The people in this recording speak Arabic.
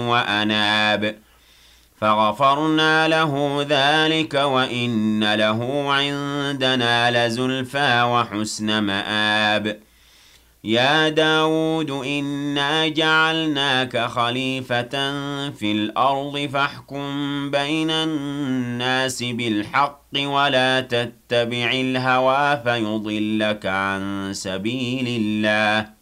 وأناب فغفرنا له ذلك وإن له عندنا لزلفى وحسن مآب يا داود إنا جعلناك خليفة في الأرض فاحكم بين الناس بالحق ولا تتبع الهوى فيضلك عن سبيل الله